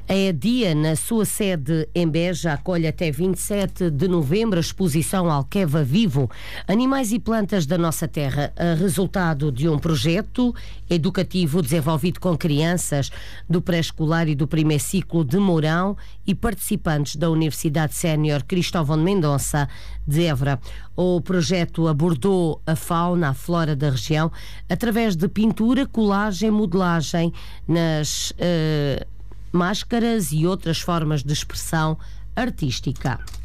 A EDIA, na sua sede em Beja, acolhe até 27 de novembro a exposição Alqueva Vivo, Animais e Plantas da Nossa Terra, resultado de um projeto educativo desenvolvido com crianças do pré-escolar e do primeiro ciclo de Mourão e participantes da Universidade Sénior Cristóvão de Mendonça de Évora. O projeto abordou a fauna, a flora da região, através de pintura, colagem, modelagem nas máscaras e outras formas de expressão artística.